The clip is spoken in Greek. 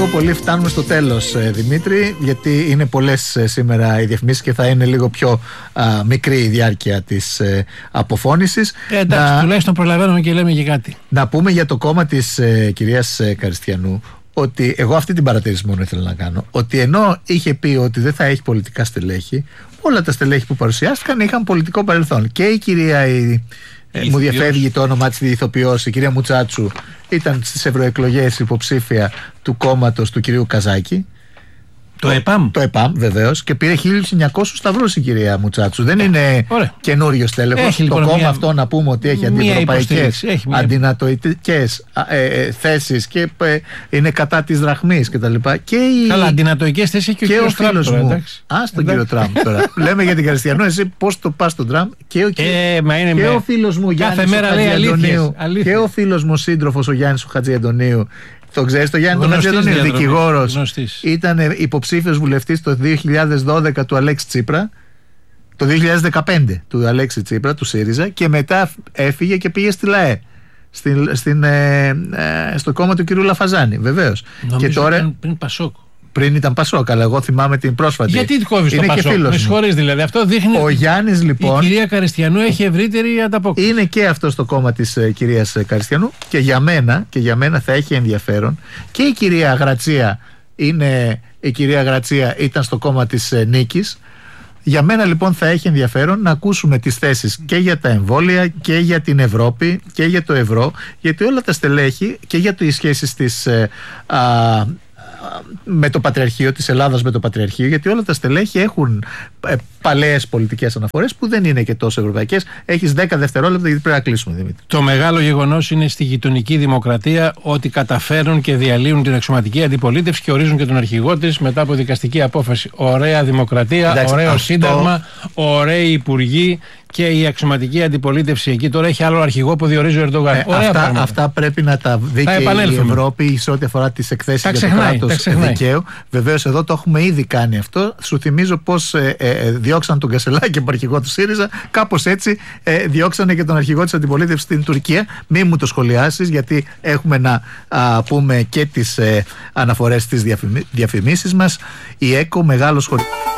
λίγο πολύ φτάνουμε στο τέλος, Δημήτρη, γιατί είναι πολλές σήμερα οι διαφημίσεις και θα είναι λίγο πιο μικρή η διάρκεια της αποφώνησης. Εντάξει, τουλάχιστον προλαβαίνουμε και λέμε και κάτι. Να πούμε για το κόμμα της κυρίας Καριστιανού ότι εγώ αυτή την παρατήρηση μόνο ήθελα να κάνω. Ότι ενώ είχε πει ότι δεν θα έχει πολιτικά στελέχη, όλα τα στελέχη που παρουσιάστηκαν είχαν πολιτικό παρελθόν. Και η κυρία. Μου διαφεύγει το όνομά της ηθοποιός, η κυρία Μουτσάτσου, ήταν στις ευρωεκλογές υποψήφια του κόμματος του κυρίου Καζάκη. Το ΕΠΑΜ βεβαίως, και πήρε 1.900 σταυρούς η κυρία Μουτσάτσου. Δεν είναι καινούριο στέλεχος. Το λοιπόν κόμμα αυτό να πούμε ότι έχει αντιευρωπαϊκές, αντινατοικές θέσεις και είναι κατά της δραχμής κτλ. Καλά, αντινατοικές θέσεις έχει και ο φίλος μου. Τον κύριο Τραμπ τώρα. Λέμε για την Καριστιανού, εσύ πώς το πας τον Τραμπ. Και ο φίλος μου Γιάννης Χατζιαντονίου. Και ο φίλος μου σύντροφος ο Γιάννης Χατζιαντονίου. Το ξέρεις το Γιάννη τον Χατζιαντονίου, δικηγόρος. Ήταν υποψήφιος βουλευτής το 2012 του Αλέξη Τσίπρα, το 2015 του Αλέξη Τσίπρα, του ΣΥΡΙΖΑ, και μετά έφυγε και πήγε στη ΛΑΕ, στο κόμμα του κυρίου Λαφαζάνη, βεβαίως. Νομίζω και τώρα ήταν πριν Πασόκ. Πριν ήταν Πασόκ, αλλά εγώ θυμάμαι την πρόσφατη. Γιατί κόβεις το Πασόκ? Με συγχωρείς δηλαδή. Αυτό δείχνει. Ο Γιάννης λοιπόν. Η κυρία Καριστιανού έχει ευρύτερη ανταπόκριση. Είναι και αυτό στο κόμμα της κυρίας Καριστιανού και για μένα θα έχει ενδιαφέρον. Και η κυρία Γρατσία ήταν στο κόμμα της Νίκης. Για μένα λοιπόν θα έχει ενδιαφέρον να ακούσουμε τις θέσεις και για τα εμβόλια και για την Ευρώπη και για το ευρώ, γιατί όλα τα στελέχη και για τις σχέσεις της με το Πατριαρχείο, της Ελλάδας με το Πατριαρχείο, γιατί όλα τα στελέχη έχουν παλαιές πολιτικές αναφορές που δεν είναι και τόσο ευρωπαϊκές. Έχεις 10 δευτερόλεπτα γιατί πρέπει να κλείσουμε, Δημήτρη. Το μεγάλο γεγονός είναι στη γειτονική δημοκρατία ότι καταφέρουν και διαλύουν την αξιωματική αντιπολίτευση και ορίζουν και τον αρχηγό της μετά από δικαστική απόφαση. Ωραία δημοκρατία, εντάξει, ωραίο σύνταγμα, ωραίοι υπουργοί και η αξιωματική αντιπολίτευση εκεί τώρα έχει άλλο αρχηγό που διορίζει ο Ερντογάν. Αυτά πρέπει να τα δει και η Ευρώπη σε ό,τι αφορά τις εκθέσεις για το κράτος δικαίου. Βεβαίως εδώ το έχουμε ήδη κάνει αυτό. Σου θυμίζω πως διώξαν τον Κασελάκη από αρχηγό του ΣΥΡΙΖΑ. Κάπως έτσι διώξανε και τον αρχηγό της αντιπολίτευσης στην Τουρκία. Μην μου το σχολιάσεις, γιατί έχουμε να πούμε και τις αναφορές στις διαφημίσεις μας. Η ΕΚΟ, μεγάλο σχολείο.